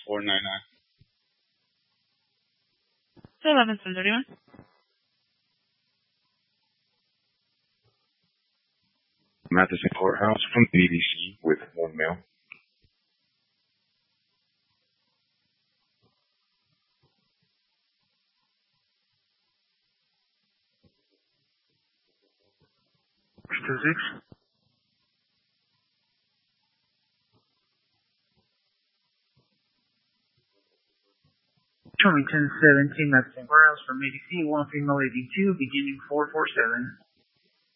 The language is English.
499. 1131. Matheson Courthouse from BDC with one mail. Showing 1017 Matheson Courthouse from ADC, one female 82, beginning 447.